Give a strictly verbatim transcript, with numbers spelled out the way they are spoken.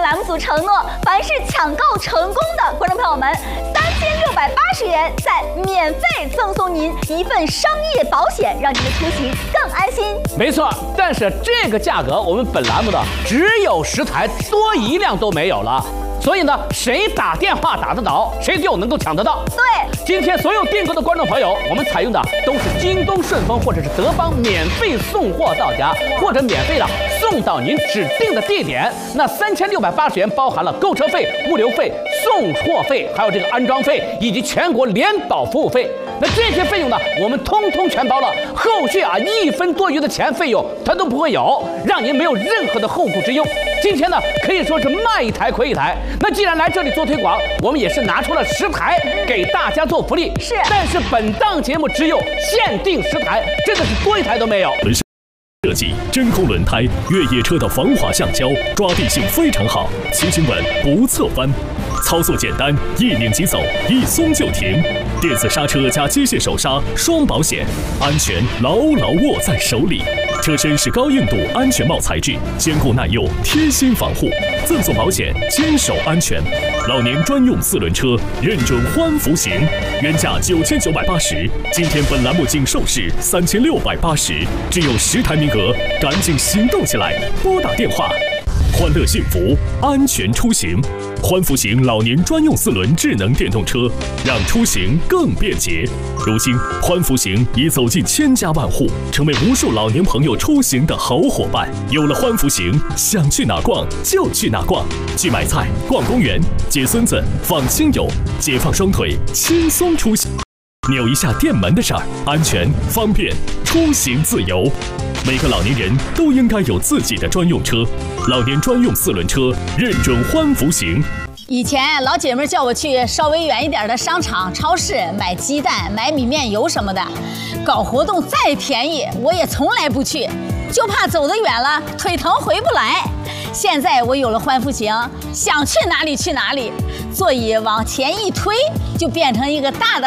栏目组承诺，凡是抢购成功的观众朋友们，三千六百八十元再免费赠送您一份商业保险，让您的出行更安心。 没错，但是这个价格，我们本栏目的只有十台，多一辆都没有了。所以呢，谁打电话打得到，谁就能够抢得到。 对， 今天所有订购的观众朋友，我们采用的都是京东顺丰或者是德邦免费送货到家，或者免费的送到您指定的地点。那三千六百八十元包含了购车费、物流费、送货费，还有这个安装费以及全国联保服务费。那这些费用呢，我们通通全包了，后续啊一分多余的钱费用它都不会有，让您没有任何的后顾之忧。今天呢，可以说是卖一台亏一台。那既然来这里做推广，我们也是拿出了十台给大家做福利。 是， 但是本档节目只有限定十台，真的是多一台都没有。 设计真空轮胎，越野车的防滑橡胶，抓地性非常好，骑行稳不侧翻，操作简单，一拧即走，一松就停。电子刹车加机械手刹，双保险，安全牢牢握在手里。车身是高硬度安全帽材质，坚固耐用，贴心防护，赠送保险，坚守安全。老年专用四轮车，认准欢福行，原价九千九百八十，今天本栏目仅售市三千六百八十，只有十台名额，赶紧行动起来，拨打电话。欢乐幸福，安全出行。欢福行老年专用四轮智能电动车，让出行更便捷。如今，欢福行已走进千家万户，成为无数老年朋友出行的好伙伴。有了欢福行，想去哪逛就去哪逛，去买菜、逛公园、接孙子、放亲友，解放双腿，轻松出行。扭一下电门的事儿，安全方便，出行自由。每个老年人都应该有自己的专用车，老年专用四轮车，认准欢福行。 以前老姐妹叫我去稍微远一点的商场、超市买鸡蛋、买米面油什么的，搞活动再便宜，我也从来不去，就怕走得远了腿疼回不来。现在我有了欢福行，想去哪里去哪里，座椅往前一推，就变成一个大的